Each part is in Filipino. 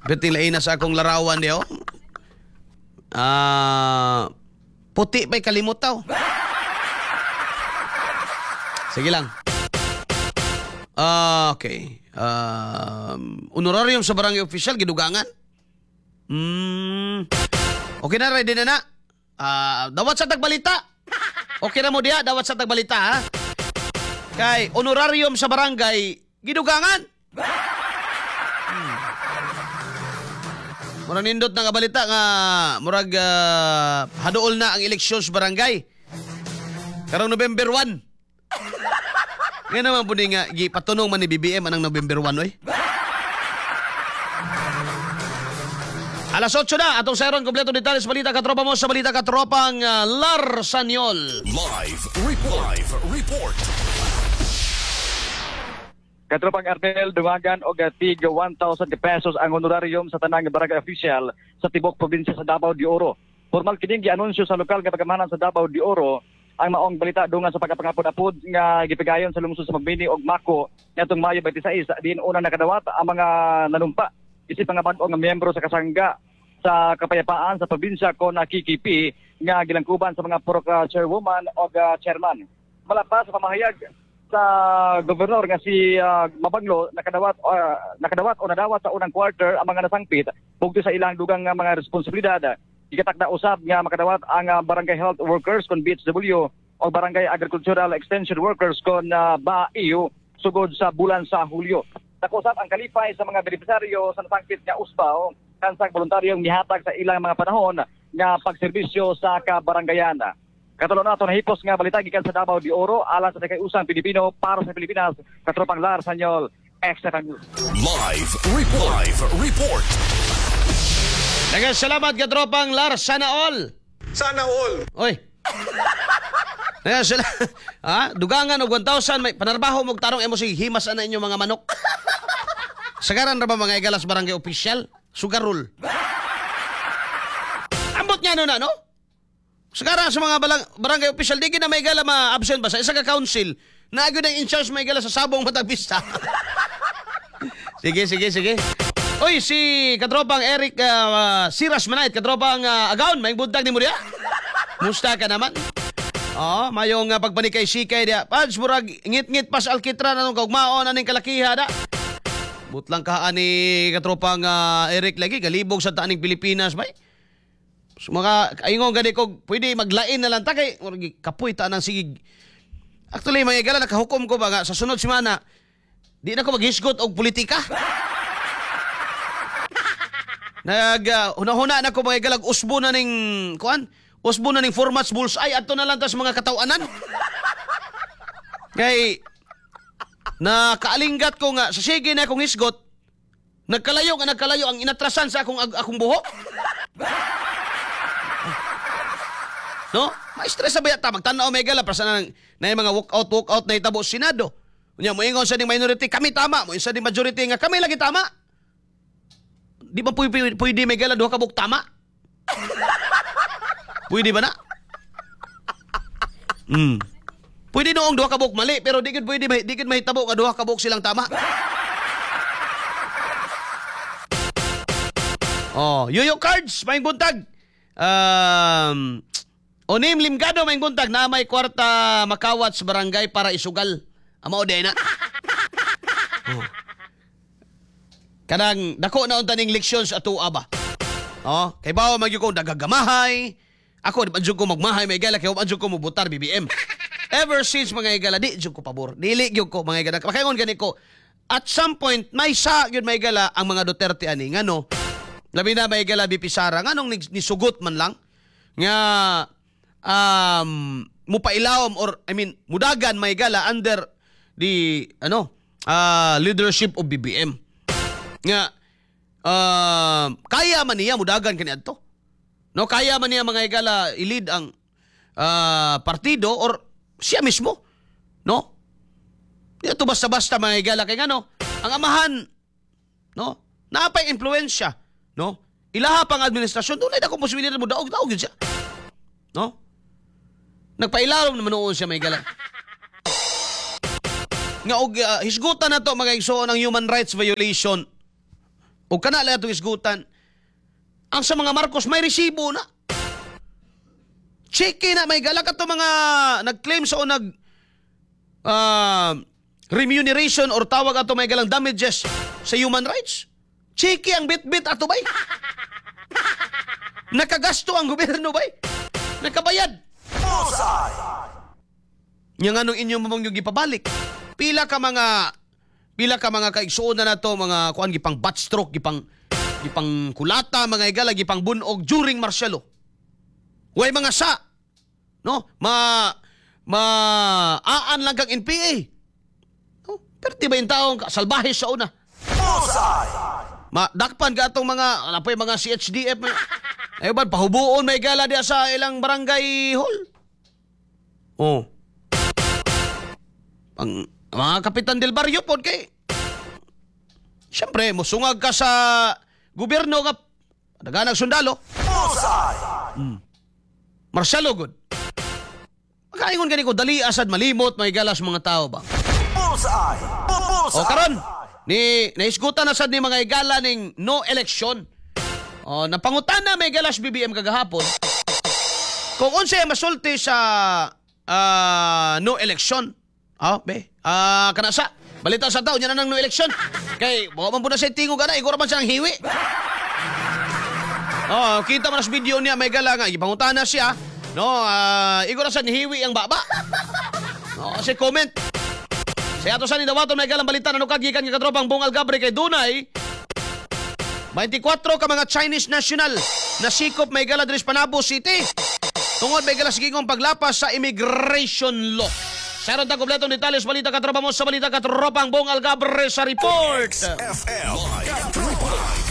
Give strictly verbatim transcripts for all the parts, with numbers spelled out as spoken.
Beting lain na sa akong larawan di oh. Ah, puti pa'y kalimot tao. Sige lang. Ah, okay. Um, honorarium sa barangay official gidugangan. Hmm. Okay na, ready na na. Ah, dawat sa tagbalita. Okay na mo diya, dawat sa tagbalita ha. Kay honorarium sa barangay gidugangan. Hmm. Murag nindot na nga balita nga murag uh, haduol na ang eleksyon sa barangay. Karong November first. Nga naman po nga, patunong man ni B B M anang November first, oy. Alas otso na, atong sayron kompleto detalye sa balita katropa mo sa balita katropang uh, Larsanyol. Live report. Live report. Katropang Arnel, dumagan og tig one thousand pesos ang honorarium sa tanang barangay official sa tibok probinsya sa Davao de Oro. Formal kining gianunsyo sa lokal nga pagamanan sa Davao de Oro ang maong balita dungan sa pagkapangapod-apod nga gipigayon sa lungsod sa Magbini og Mako nitong Mayo twenty-six. Diin una nakadawat ang mga nanumpa isip nga bag-o nga miyembro sa kasangga sa kapayapaan sa probinsya ko na K K P nga gilangkuban sa mga purok uh, chairwoman o uh, chairman. Malapas sa pamahayag sa gobernador nga si uh, Mabanglo nakadawat uh, nakadawat o nadawat sa unang quarter ang mga nasangpit bugto sa ilang dugang nga mga responsibilidad. Ikatakda usab nga makadawat ang uh, barangay health workers kon B H W o barangay agricultural extension workers kon uh, B A I U sugod sa bulan sa Hulyo. Nakusap ang kalipay sa mga benepisaryo sa nasangpit nga uspaw kansang voluntaryong mihatag sa ilang mga panahon nga pagserbisyo sa kabarangayan. Katulo na ito nahipos nga balita gikan sa Davao de Oro alang sa kay-usang Pilipino para sa Pilipinas. Katropang Larsanyol, X F M News. Live report. Live report. Daghang salamat katropang Larsanyol. Sana all. Oy. Daghang salamat. Ha? Dugangan og one thousand may panarbaho mo tarong emo si himas ana inyo mga manok. Sagaran ra ba mga igalas barangay official? Sugarol. Ambot niya no na, no? Sagaran sa mga balang, barangay official, di na may gala ma-absent ba sa isa ka council na agad ang in-charge may gala sa sabong matagpista. Sige, sige, sige. Oy, si katropang Eric uh, Siras Manait, katropang uh, Agaon, may buntag ni Muria. Musta ka naman? Oh, mayong uh, pagpanikay-sikay dia. Pads, murag, ngit-ngit pas alkitra na nung kaugmaon, aning kalakiha da. Butlang ka ani katropang uh, Eric lagi, galibog sa taaning Pilipinas, bay. So, mga ayong gani ko, pwede maglain na lang ta kay kapoy ta nang sige. Actually, may gala nakahukom ko ba nga, sa sunod semana, di na ko maghisgot og politika. Nag uh, hunahuna na ko mga galag usbo na ning kuan, usbo na ning formats bullseye adto na lang ta sa mga katawanan. Kay na kaalinggat ko nga sa sige na akong hisgot, nagkalayo nga nagkalayo ang inatrasan sa akong akong buhok. No? Ma-stress sa bayata magtanaw may gala para sa na, na yung mga walk-out walk-out na itabo Senado. Unya mo ingon sa ding minority kami tama, mo sa ding majority nga kami lagi tama. Di ba pwede pwede may gala duha ka buk tama? Pwede ba na? Hmm. Pwede noong duha ka buk mali pero di gid pwede di gid mahitabo nga duha ka buk silang tama. Oh, yoyo cards may buntag. Um Onim Limgado may buntag na may kwarta makawat sa barangay para isugal. Amo day na. Oh. Kanang dako na unta ning leksyon sa atua ba. Oh, kay bawo magyud ko dagagamahay. Ako di pa jud ko magmahay may gala kay wa jud ko mobutar B B M. Ever since mga igala di jud ko pabor. Dili gyud ko mga igala. Makaingon gani ko at some point may sa gyud may gala ang mga Duterte ani ngano. Labi na may gala B P Sara nganong nisugot man lang nga um mupailawom or I mean mudagan may gala under the ano uh, leadership of B B M nga uh, kaya man niya mudagan kaniadto no kaya man niya mga igala i-lead ang uh, partido or siya mismo no dito basta-basta mga igala kay ngano ang amahan no napay impluwensya no ilaha pang administrasyon dunay dako posibilidad mo daog daog yun siya no nagpailawom naman noon siya may gala. Nga og uh, hisgutan na to mga igsoon ng human rights violation. O kana lang itong isgutan. Ang sa mga Marcos may resibo na. Cheque na may galak ato mga nag-claim sa o nag uh, remuneration or tawag ato may galang damages sa human rights. Cheque ang bit-bit ato bay. Nakagasto ang gobyerno bay. Nakabayad. Yang anong inyong mamang yung ipabalik. Pila ka mga pila ka mga kaigsuon na nato mga kuan gipang backstroke gipang gipang kulata mga igala gipang bunog during martial law. Way mga sa no ma ma aan lang kang N P A. No, perti ba yung taong salbahe sa una. Ma dakpan ka atong mga ano pa yung mga C H D F ay ba pahubuon may gala dia sa ilang barangay hall. Oh. Ang mga kapitan del barrio pod kay siyempre musungag ka sa gobyerno nga daganang sundalo. Hmm. Marcelo good. Makaingon gani ko dali asad malimot may galas mga tao ba. O karon ni naisgutan na sad ni mga igala ning no election. O napangutana may galas B B M kagahapon. Kung unsay masulti sa uh, no election. Ah, be. Ah, kana sa balita sa tao nya na nang no election. Kay mo man pud na sa tingog ana igor man siya ang hiwi. Oh, kita man sa video niya may gala nga ipangutana siya. No, uh, igor sa hiwi ang baba. No, si comment. Sa ato sa ni dawaton may galang balita na nukagikan nga katropang Bong Algabre kay Dunay. twenty-four ka mga Chinese national na sikop may gala diri sa Panabo City. Tungod may gala sigingong paglapas sa immigration law. Saron ta kompletong detalye sa balita katropa mo sa balita katropang Bong Algabre sa report. F M live report.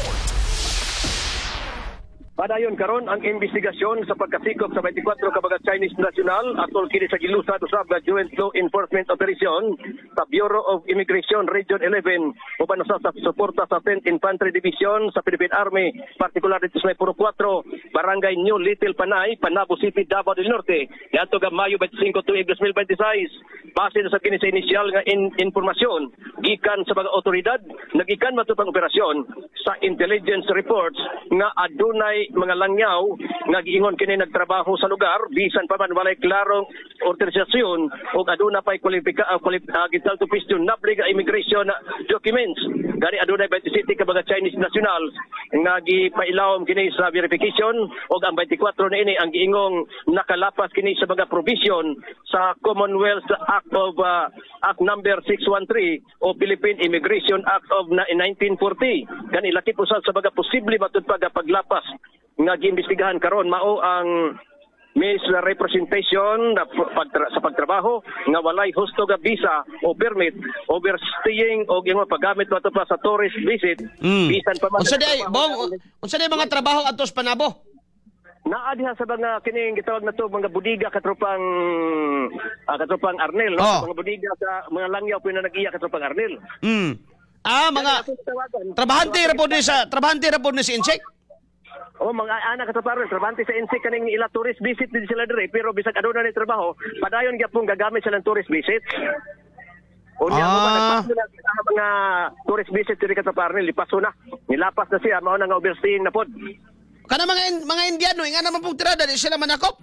Padayon karon ang investigasyon sa pagkasikop sa twenty-four ka mga Chinese national atol kini sa gilusa usab nga Joint Law Enforcement Operation sa Bureau of Immigration Region eleven uban sa sa suporta sa tenth Infantry Division sa Philippine Army partikular dito sa Puro four Barangay New Little Panay, Panabo City, Davao del Norte. Niadto ga Mayo twenty-five tuig twenty twenty-six. Base sa kini sa inisyal nga in informasyon gikan sa mga otoridad nagikan matupang operasyon sa intelligence reports nga adunay mga langyaw nga giingon kini nagtrabaho sa lugar bisan pa man walay klarong otorisasyon o aduna pay kwalipika uh, kwalip, uh, gital to question nabli nga immigration documents gani adunay twenty-seven ka mga Chinese nationals nga gipailawom kini sa verification o ang twenty-four na ini ang giingong nakalapas kini sa mga provision sa Commonwealth Act of uh, Act number six one three o Philippine Immigration Act of nineteen forty gani lakip usab sa mga posible matud paglapas nga giimbestigahan karon mao ang misrepresentation pagtra- sa pagtrabaho nga walay husto nga visa o permit, overstaying o yung paggamit mato pa sa tourist visit Mm. bisan pa man Unsa di bong unsa di mga trabaho atos Panabo? naa diha sa mga kining gitawag na to mga budiga katropang uh, katropang Arnel no? Oh. Mga budiga sa mga langyaw pina nag-iya katropang Arnel. Mm. Ah, mga trabahante ra pod ni sa trabahante ra pod ni si Insek. Oh, mga anak ka parang trabante sa N C kaning ila tourist visit din sila dire pero bisag aduna ni trabaho padayon gyapon gagamit sila ng tourist visit. Unya mo ba Ah. nagpaso na sa mga tourist visit diri ka parang lipaso na. Nilapas na siya mao na nga overstaying na pod. Kana mga mga Indiano nga naman pug tirada di sila manakop.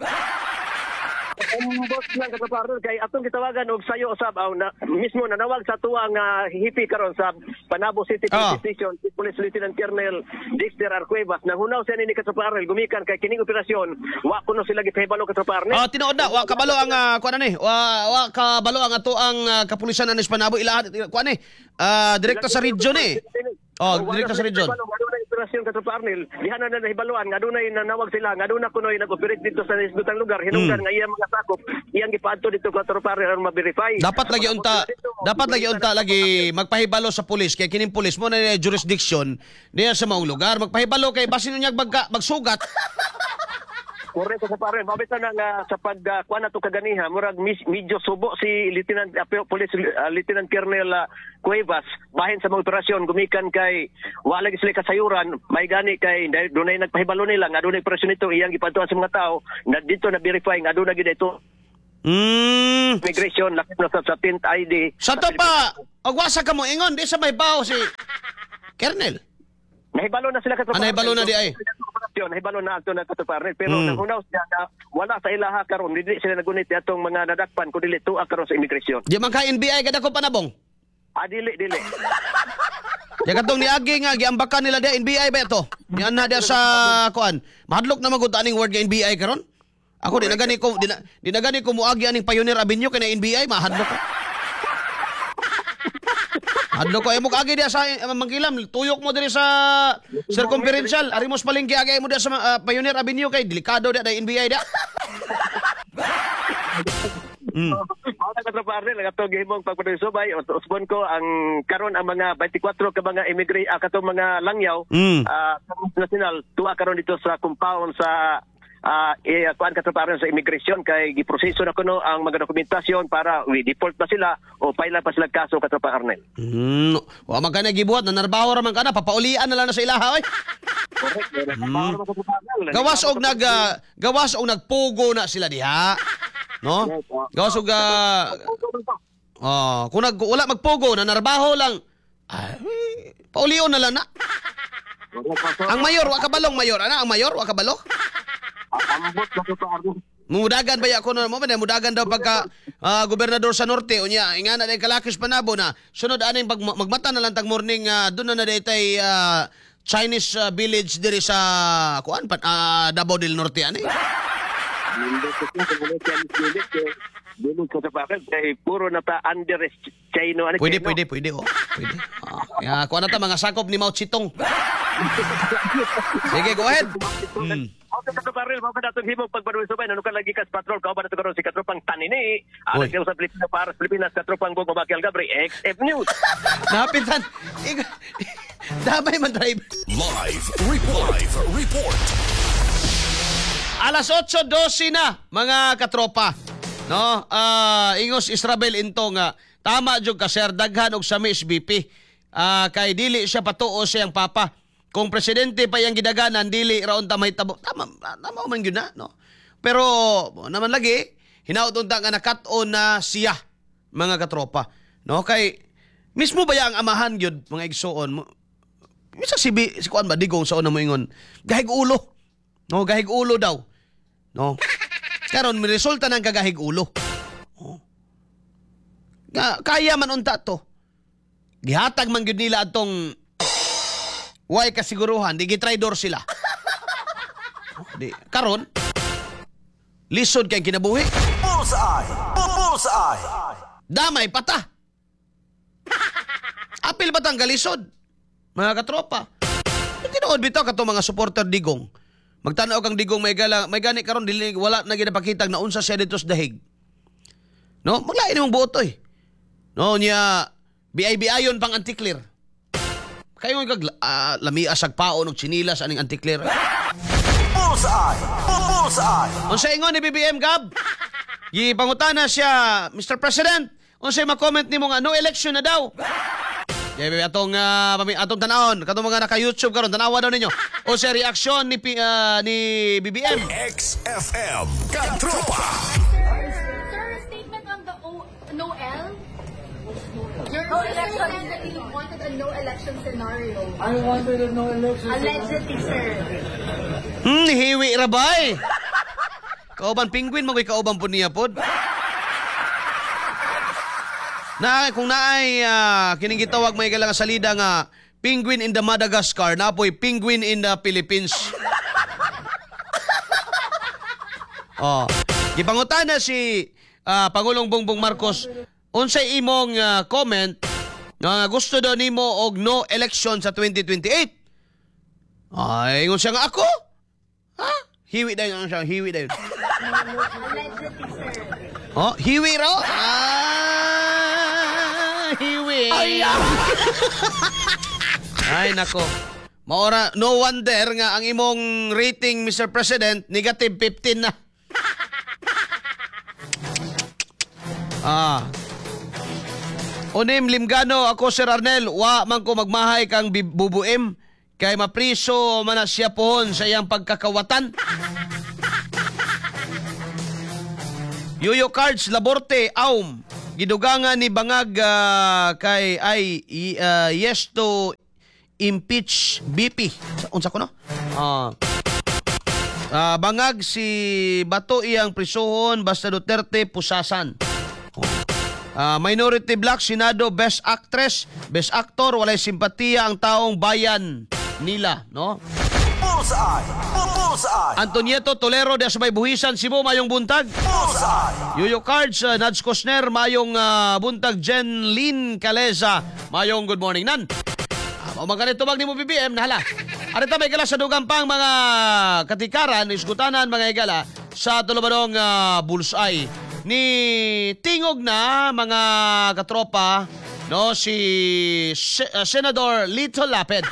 Ang boss lang ka parang kay atong gitawagan og sayo usab aw na mismo nanawag sa tuwa nga hipi karon sa Panabo City Police Ah. Station si Police Lieutenant Colonel Dexter Arcuevas nahunaw siya ni Katroparnel gumikan kay kining operasyon wa kuno sila gipahibalo Katroparnel. Ah, tinuod na wa kabalo ang uh, kuan ani. Wa wa kabalo ang ato ang uh, kapulisan anis Panabo ilahat kuan ni. Ah, direkta sa region eh. Oh, direkta sa region. Adunay operasyon Katroparnel diha na nahibaluan nga adunay nanawag sila nga aduna kunoy nag-operate dito sa isbutang lugar hinungdan nga iyang mga sakop iyang gipaadto dito Katroparnel aron ma-verify. Dapat lagi unta, dapat lagi unta lagi magpahibalo sa pulis kay kining pulis mo na jurisdiction diya sa maong lugar magpahibalo kay basin niya magka, magsugat. Correct sa pare, mabitan na nga sa pag uh, kuan nato kaganiha, murag mis, medyo subo si Lieutenant uh, Police uh, Lieutenant Colonel uh, Cuevas bahin sa mga operasyon gumikan kay wala gi sila kasayuran, may gani kay dunay nagpahibalo nila nga dunay operasyon ito iyang gipatuan sa mga tao na dito na verify nga aduna gid ito Mm. immigration lakip na sa, sa tenth I D. Sa to pa, og wasa ka mo ingon di sa may bawo si Kernel. Nahibalo na sila katropa. Ah, nahibalo na di ay. Nahibalo na ato na katropa Arnel. Pero Mm. nangunaw siya na wala sa ilaha karon, dili sila nagunit atong mga nadakpan kun dili tuwa karon sa imigrasyon. Di man ka N B I kada ko panabong. Ah, dili dili. Ya katong niagi nga giambakan nila dia N B I ba ito? Yan na dia sa kuan. Mahadlok na magud aning word nga N B I karon. Ako di na gani ko di na, di na gani ko muagi aning Pioneer Avenue kay na N B I mahadlok ko. Hadlok ko imo agi dia sa uh, mangkilam tuyok mo diri sa circumferential arimos palengke agi mo dia sa uh, Pioneer Avenue kay delikado dia da N B I dia. Mm. Mao na katropa Arnel nga to gihimong pagpadusubay usbon ko ang karon ang mga twenty-four ka mga immigrant uh, katong mga langyaw Mm. ah, national tuwa karon dito sa compound sa ah uh, kuan katropa Arnel sa immigration kay giproseso na kuno ang mga dokumentasyon para we default ba sila o paila pa sila kaso katropa Arnel. Mm. Wa man kana gibuhat na narbaho ra man kana papaulian na lang na sa ilaha oy. Correct. Mm. Gawas og nag uh, gawas og nagpugo na sila diha. No? Gawas og uh, oh, kung nag wala magpugo na narbaho lang. Ay, paulion na lang na. Ang mayor wa kabalong mayor ana ang mayor wa kabalo. Ambot katropa Arnel. Mudagan ba ya ko no mo ba mudagan daw pagka ah, gobernador sa norte unya ingana day kalakis panabo na sunod aning pag magmata na lang tag morning uh, doon na na daytay uh, Chinese uh, village diri sa kuan pa uh, Davao del Norte ani. Dili ko sa papel kay puro na ta under Chino ano. Pwede pwede pwede oh. Pwede. Ah, ya kuan na ta mga sakop ni Mao Zedong. Sige, go ahead. Hmm. Okay, sa kabaril, mga kadatong himong pagbaruisubay, nanukan lagi kas patrol, kao ba na ito karoon si Katropang Tanini, alas kayo sa Pilipinas, para sa Pilipinas, Katropang Bog, Mabakial Gabri, X F News. Napitan. Damay man drive. Live report. Live report. Alas eight twelve na, mga katropa. No? Ah, ingos Israel into nga tama jud ka sir daghan og sami S B P. Ah, kay dili siya patuo siyang papa. Kung presidente pa yang gidaganan dili raon ta mahitabo. Tama tama man gyud na, no. Pero naman lagi hinaut unta nga nakat-on na siya mga katropa. No kay mismo ba ang amahan gyud mga igsuon mo. Misa si B, si kuan ba digong sa una mo ingon. Gahig ulo. No, gahig ulo daw. No. Karon may resulta ng kagahig ulo. Oh. Nga, kaya man unta to. Gihatag man gyud nila atong way kasiguruhan, di gitraidor sila. Oh, di karon lisod kay kinabuhi. Bullseye. Bullseye. Damay pata. Apil ba tang galisod? Mga katropa. Tinuod bitaw kato mga supporter digong. Magtanaw kang digong may gala, may gani karon dili wala na ginapakita na unsa siya dito sa dahig. No, maglain imong buotoy. No niya B I B ayon pang anti-clear. Kayo kag uh, lamia sag paon og chinilas aning anti-clear. Bullseye. Bullseye. Unsa ingon ni B B M Gab? Gipangutana siya, Mister President, unsa ma-comment nimo nga no election na daw? Yeah, baby, atong uh, atong tanawon, katong mga naka-YouTube karon, tanawa daw ninyo. O sa reaksyon ni uh, ni B B M. X F M. Katropa. Sir, statement on the o- no L. Your no election said that you wanted a no election scenario. I wanted a no election. Allegedly, sir. Hmm, hiwi ra bay. Kauban penguin magoy kauban po niya pod. Na kung naay uh, kining gitawag may galang salida nga penguin in the Madagascar napoy penguin in the Philippines. Oh, gipangutana si uh, Pangulong Bongbong Marcos unsay imong uh, comment nga gusto daw nimo og no election sa twenty twenty-eight. Ay, ingon siya nga ako? Ha? Hiwi dayon siya, hiwi dayon. Allegedly, sir. Oh, hiwi raw? Ah, hiwi. Ay, nako. Maora, no wonder nga ang imong rating, Mister President, negative fifteen na. Ah. Unim Limgano, ako Sir Arnel, wa man ko magmahay kang bubuim, kay mapriso man na siya pohon sa iyang pagkakawatan. Yuyo Cards Laborte Aum gidugangan ni bangag uh, kay ay uh, yes to impeach B P. Sa- Unsa ko no? Ah Ah, bangag si Bato iyang prisuhon basta Duterte pusasan. Ah, minority Black Senado Best Actress, Best Actor walay simpatiya ang taong bayan nila, no? Bullseye! Bullseye! Antonieto Tolero de Asabay Buhisan Cebu mayong buntag. Bullseye! Yuyo Cards, uh, Nads Cosner mayong uh, buntag. Jen Lynn Caleza mayong good morning nan. Uh, Magkanito mag ni mo B B M nahala. Arita may gala sa dugang pang mga katikaran, isgutanan mga igala sa tulubadong uh, bullseye ni tingog na mga katropa no si Se- uh, Senador Lito Lapid.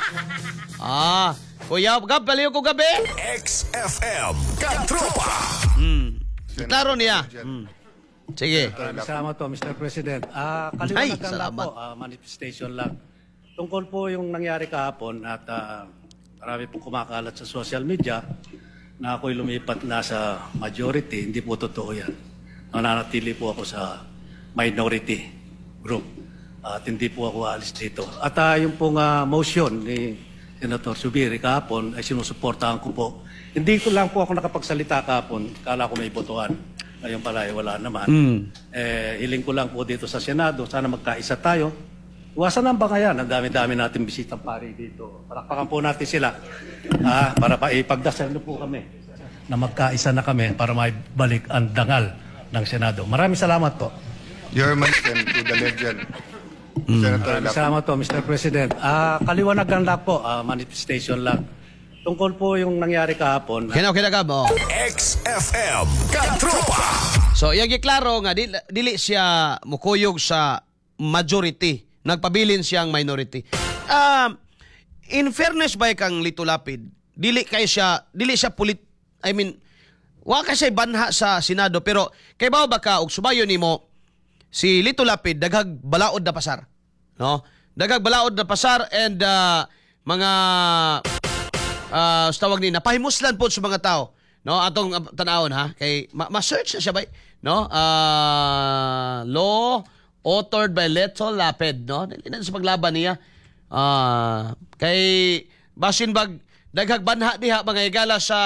Ah, kuya, gab baliw ko gabi. X F M Katropa! Klaro niya. Hmm. Sige. Salamat po, Mister President. Ah, Ay, kaliwanagan lang salamat. po, ah, manifestation lang. Tungkol po yung nangyari kahapon at ah, marami pong kumakalat sa social media na ako'y lumipat na sa majority. Hindi po totoo yan. Nananatili po ako sa minority group. At hindi po ako alis dito. At ah, yung pong ah, motion ni Senator Zubiri kahapon ay sinusuportahan ko po. Hindi ko lang po ako nakapagsalita kahapon. Kala ko may botohan. Ngayon pala ay wala naman. Mm. Eh, hiling ko lang po dito sa Senado. Sana magkaisa tayo. Iwasan ang bangayan. Ang dami-dami natin bisitang pari dito. Palakpakan po natin sila. Ah, para pa ipagdasal na po kami na magkaisa na kami para maibalik ang dangal ng Senado. Maraming salamat po. Your Majesty to the legend. Senator Maraming Lapid. salamat po, Mister President. Ah, kaliwanagan lang po, ah, manifestation lang. Tungkol po yung nangyari kahapon. Kinaw kinagab. Oh. X F M Katropa! So, iyang giklaro nga dili, dili siya mukuyog sa majority. Nagpabilin siyang minority. Um, in fairness ba kang Lito Lapid, dili kay siya, dili siya pulit, I mean, wa ka siya banha sa Senado, pero kay ba ba ka og subayon nimo si Lito Lapid daghag balaod na pasar, no? Daghag balaod na pasar and uh, mga uh, tawag ni napahimuslan po sa mga tao, no? Atong uh, tanawon ha kay ma- ma-search na siya ba, no? Uh, law authored by Lito Lapid, no? Dili na sa paglaban niya. Ah, kay basin bag daghag banha diha mga igala sa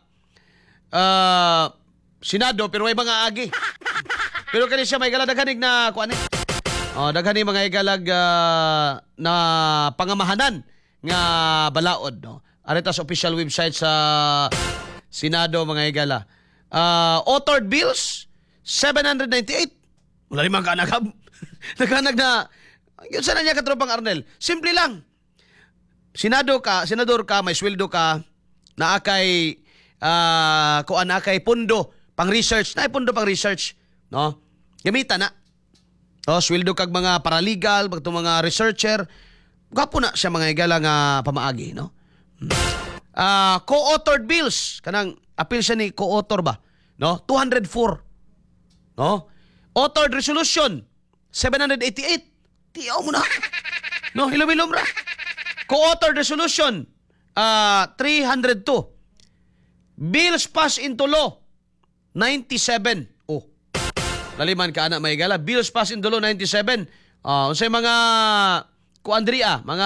ah, Senado pero may mga agi. Pero kani siya may igala daghanig na kuan ni. Oh, daghanig mga igalag ah, na pangamahanan nga balaod, no. Arita sa official website sa Senado mga igala. Ah, authored bills seven hundred ninety-eight. Wala limang kanagab. Naghanag na, yun sana niya katropang Arnel. Simple lang. Senado ka, senador ka, may sweldo ka, naakay, uh, kuan naakay pundo, pang research, naay pundo pang research, no? Gamita na. O, sweldo kag mga paralegal, pag mga researcher, gapo na siya mga igala nga pamaagi, no? Uh, co-authored bills, kanang appeal siya ni co-author ba? No? two hundred four. No? Authored resolution, seven hundred eighty-eight. Tiyaw mo na. No, hilom-hilom ra. Co-authored resolution, uh, three hundred two. Bills passed into law, ninety-seven. Oh. Naliman ka anak may gala. Bills passed into law, ninety-seven. Uh, unsay mga kuandria, mga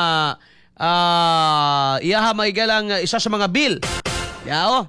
uh, iyaha may galang isa sa mga bill. Yao.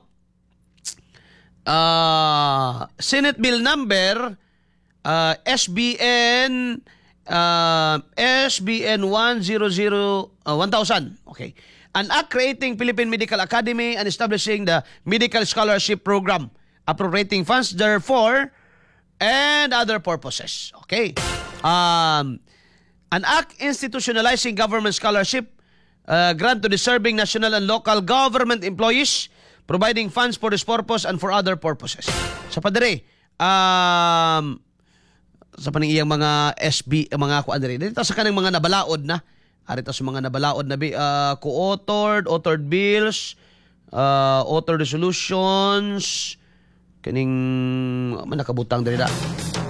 Uh, Senate Bill number Uh, S B N uh, S B N one hundred, uh, one thousand. Okay. An act creating Philippine Medical Academy and establishing the Medical Scholarship Program, appropriating funds therefore and other purposes. Okay. Um, an act institutionalizing government scholarship uh, grant to deserving national and local government employees, providing funds for this purpose and for other purposes. Sa padre, um, sa paningiyang mga S B, mga kuandre. Dito sa kanang mga nabalaod na. Arito sa mga nabalaod na uh, co-authored, authored bills, uh, authored resolutions, kaning man nakabutang diri da.